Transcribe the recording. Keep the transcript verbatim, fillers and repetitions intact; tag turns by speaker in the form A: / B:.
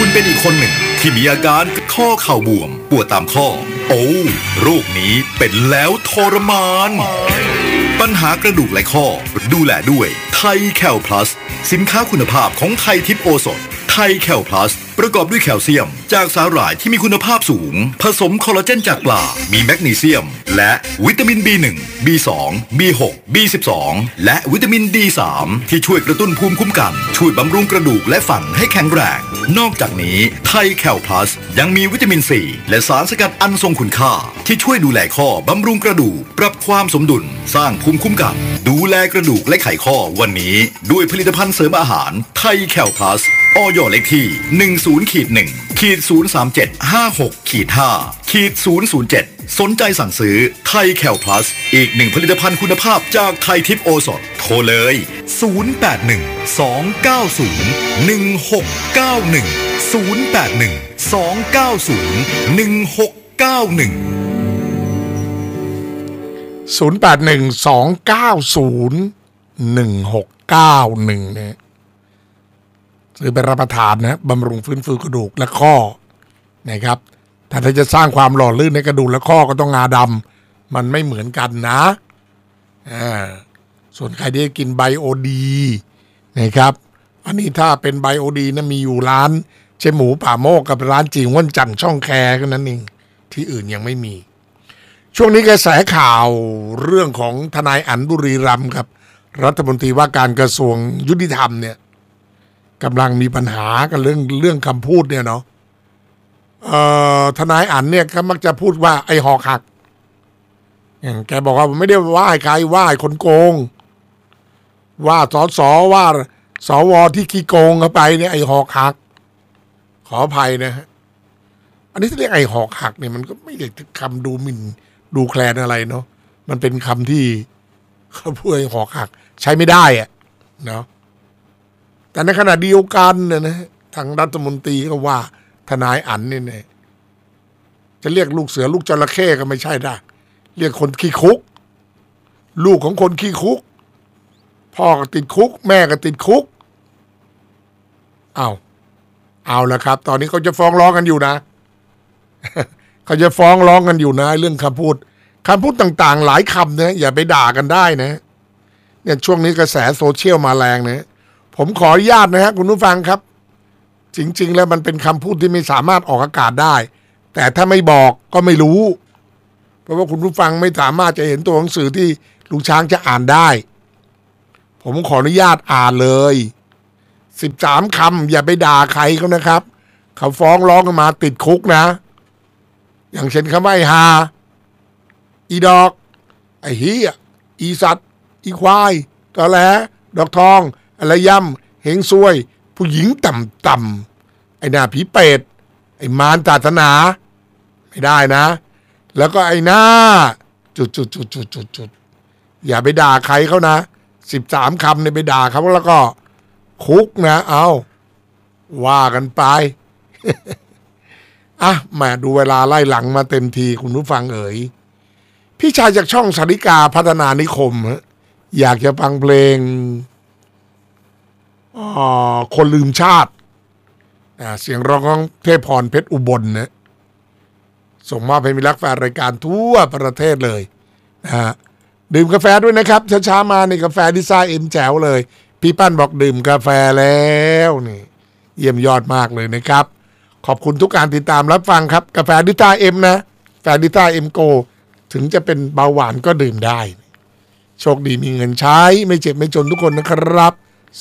A: คุณเป็นอีกคนหนึ่งที่มีอาการข้อเข่าบวมปวดตามข้อโอ้โรคนี้เป็นแล้วทรมานปัญหากระดูกและข้อดูแลด้วยไทยแคลพลัสสินค้าคุณภาพของไทยทิพย์โอสถไทยแคลพลัสประกอบด้วยแคลเซียมจากสาหร่ายที่มีคุณภาพสูงผสมคอลลาเจนจากปลามีแมกนีเซียมและวิตามิน บี หนึ่ง บี สอง บี หก บี สิบสอง และวิตามิน ดี สาม ที่ช่วยกระตุ้นภูมิคุ้มกันช่วยบำรุงกระดูกและฟันให้แข็งแรงนอกจากนี้ไทยแคลพลัสยังมีวิตามิน ซี และสารสกัดอันทรงคุณค่าที่ช่วยดูแลข้อบำรุงกระดูกปรับความสมดุลสร้างภูมิคุ้มกันดูแลกระดูกและไขข้อวันนี้ด้วยผลิตภัณฑ์เสริมอาหารไทยแคลพลัสอย.เลขที่ หนึ่ง ศูนย์ หนึ่ง ศูนย์ สาม เจ็ด ห้า หก ห้า ศูนย์ ศูนย์ เจ็ดสนใจสั่งซื้อไทยแคลพลัสอีกหนึ่งผลิตภัณฑ์คุณภาพจากไทยทิพย์โอสถโทรเลยศูนย์ แปด หนึ่ง สอง เก้า ศูนย์ หนึ่ง หก เก้า หนึ่ง ศูนย์ แปด หนึ่ง สอง เก้า ศูนย์ หนึ่ง หก เก้า หนึ่ง
B: ศูนย์ แปด หนึ่ง สอง เก้า ศูนย์ หนึ่ง หก เก้า หนึ่งเนี่ยหรือไปรับประทานนะบำรุงฟื้นฟูกระดูกและข้อนะครับแต่ถ้าจะสร้างความหล่อลื่นในกระดูกและข้อก็ต้องงาดำมันไม่เหมือนกันนะอ่าส่วนใครที่กินไบโอดีนะครับอันนี้ถ้าเป็นไบโอดีนะมีอยู่ร้านเจ๊หมูป่าโมกกับร้านจีนว่านจันช่องแคแค่นั้นเองที่อื่นยังไม่มีช่วงนี้กระแสข่าวเรื่องของทนายอั๋นบุรีรัมย์ครับรัฐมนตรีว่าการกระทรวงยุติธรรมเนี่ยกำลังมีปัญหากันเรื่องเรื่องคำพูดเนี่ยเนาะเอ่อทนายอั๋นเนี่ยก็มักจะพูดว่าไอ้หอกหักอย่างแกบอกว่าไม่ได้ว่าใครว่าคนโกงว่าสสว่าสวที่ขี้โกงเข้าไปเนี่ยไอ้หอกหักขออภัยนะฮะอันนี้ที่เรียกไอ้หอกหักเนี่ยมันก็ไม่ได้คำดูหมิ่นดูแคลนอะไรเนาะมันเป็นคำที่เขาพูดไอ้หอกหักใช้ไม่ได้อะเนาะแต่ในขณะเดียวกันเนี่ยนะทางรัฐมนตรีก็ว่าทนายอั๋นเนี่ยจะเรียกลูกเสือลูกจระเข้ก็ไม่ใช่ได้เรียกคนขี้คุกลูกของคนขี้คุกพ่อก็ติดคุกแม่ก็ติดคุกเอาเอาละครับตอนนี้เขาจะฟ้องร้องกันอยู่นะ เขาจะฟ้องร้องกันอยู่นะเรื่องคำพูดคำพูดต่างๆหลายคำนะอย่าไปด่ากันได้นะเนี่ยช่วงนี้กระแสโซเชียลมาแรงนะผมขออนุญาตนะฮะคุณผู้ฟังครับจริงๆแล้วมันเป็นคำพูดที่ไม่สามารถออกอากาศได้แต่ถ้าไม่บอกก็ไม่รู้เพราะว่าคุณผู้ฟังไม่สามารถจะเห็นตัวหนังสือที่ลุงช้างจะอ่านได้ผมขออนุญาตอ่านเลยสิบสามคำอย่าไปด่าใครเขานะครับเขาฟ้องร้องกันมาติดคุกนะอย่างเช่นคำว่าไอ้ฮาอีดอกไอ้เฮียอีสัตว์อีควายตอแหลดอกทองอะไรย่ำเฮงซวยผู้หญิงต่ำๆไอ้หน้าผีเป็ดไอ้มารศาสนาไม่ได้นะแล้วก็ไอ้หน้าจุดจุดจุดจุดจุดจุดอย่าไปด่าใครเขานะสิบสามคำเนี่ยไปด่าเขาแล้วก็คุกนะเอาว่ากันไป อ่ะมาดูเวลาไล่หลังมาเต็มทีคุณผู้ฟังเอ๋ยพี่ชายจากช่องสาริกาพัฒนานิคมอยากจะฟังเพลงคนลืมชาติเสียงร้องของเทพพรเพชรอุบลนะส่งมาให้มิรักแฟนรายการทั่วประเทศเลยนะฮะดื่มกาแฟด้วยนะครับช้าๆมาในกาแฟดิซ่าเอ็มแจ๋วเลยพี่ปั้นบอกดื่มกาแฟแล้วนี่เยี่ยมยอดมากเลยนะครับขอบคุณทุกการติดตามรับฟังครับกาแฟดิซ่าเอ็มนะกาแฟดิซ่าเอ็มโกถึงจะเป็นเบาหวานก็ดื่มได้โชคดีมีเงินใช้ไม่เจ็บไม่จนทุกคนนะครับ